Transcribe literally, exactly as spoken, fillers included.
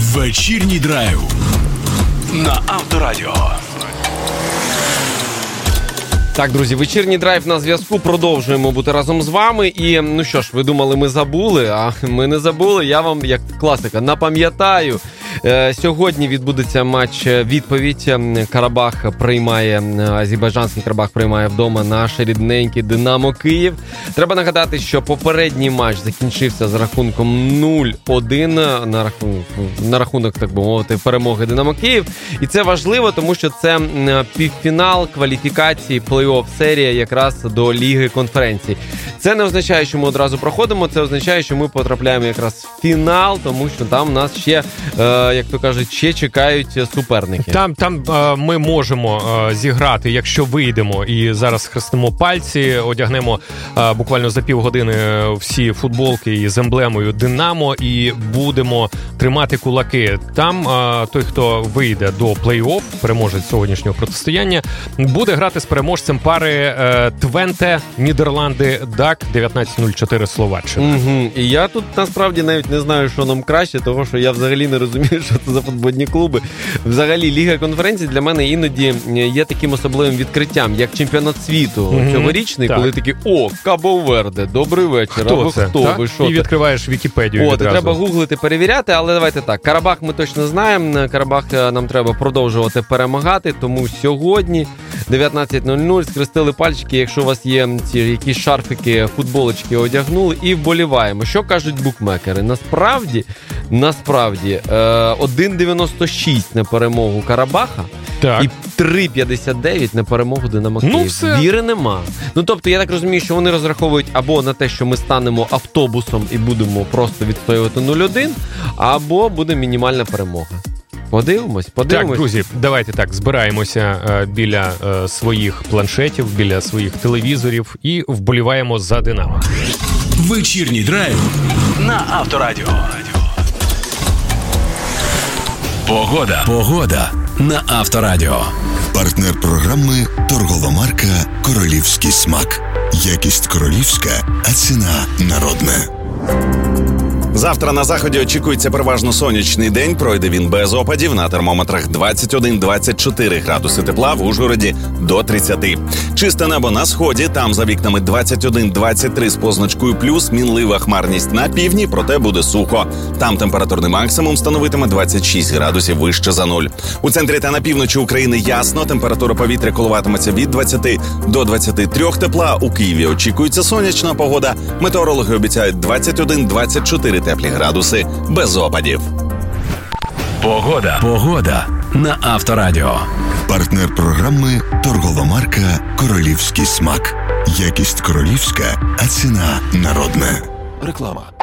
Вечірній драйв на Авторадіо. Так, друзі, вечірній драйв на зв'язку. Продовжуємо бути разом з вами. І, ну що ж, ви думали, ми забули? А ми не забули. Я вам, як класика, напам'ятаю. Е, сьогодні відбудеться матч відповідь. Карабах приймає, Азербайджанський Карабах приймає вдома наш рідненький Динамо Київ. Треба нагадати, що попередній матч закінчився з рахунком нуль один на рахунок, на рахунок, так би мовити, перемоги Динамо Київ. І це важливо, тому що це півфінал кваліфікації плей-офф серія якраз до Ліги конференцій. Це не означає, що ми одразу проходимо, це означає, що ми потрапляємо якраз в фінал, тому що там у нас ще, е, як то кажуть, ще чекають суперники. Там, там е, ми можемо е, зіграти, якщо вийдемо і зараз хрестимо пальці, одягнемо е, буквально за півгодини всі футболки з емблемою Динамо і будемо тримати кулаки. Там е, той, хто вийде до плей-офф, переможець сьогоднішнього протистояння, буде грати з переможцем пари е, Твенте, Нідерланди, Дак, дев'ятнадцять нуль чотири Словаччина. Угу. І я тут насправді навіть не знаю, що нам краще, тому що я взагалі не розумію, що це за футбольні клуби. Взагалі, Ліга конференцій для мене іноді є таким особливим відкриттям, як чемпіонат світу угу. цьогорічний, так. Коли такі, о, Кабо-Верде, добрий вечір, хто або це? хто ви, що І відкриваєш Вікіпедію О, відразу. Треба гуглити, перевіряти, але давайте так. Карабах ми точно знаємо, Карабах нам треба продовжувати перемагати, тому сьогодні дев'ятнадцять нуль нуль, скрестили пальчики, якщо у вас є ці якісь шарфики, футболочки одягнули і вболіваємо. Що кажуть букмекери? Насправді, насправді, один дев'яносто шість на перемогу Карабаха, так. І три п'ятдесят дев'ять на перемогу Динамо Київ. Ну, все. Віри нема. Ну, тобто, я так розумію, що вони розраховують або на те, що ми станемо автобусом і будемо просто відстоювати нуль один, або буде мінімальна перемога. Подивимось, подивимось. Так, друзі, давайте так, збираємося е, біля е, своїх планшетів, біля своїх телевізорів і вболіваємо за Динамо. Вечірній драйв на Авторадіо. Погода. Погода на Авторадіо. Партнер програми торгова марка «Королівський смак». Якість королівська, а ціна народна. Завтра на заході очікується переважно сонячний день. Пройде він без опадів. На термометрах двадцять один - двадцять чотири градуси тепла, в Ужгороді до тридцяти. Чисте небо на сході. Там за вікнами двадцять один - двадцять три з позначкою плюс. Мінлива хмарність на півдні, проте буде сухо. Там температурний максимум становитиме двадцять шість градусів вище за нуль. У центрі та на півночі України ясно. Температура повітря коливатиметься від двадцяти до двадцяти трьох тепла. У Києві очікується сонячна погода. Метеорологи обіцяють двадцять один - двадцять чотири теплі градуси без опадів. Погода. Погода на Авторадіо. Партнер програми торгова марка «Королівський смак». Якість королівська, а ціна народна. Реклама.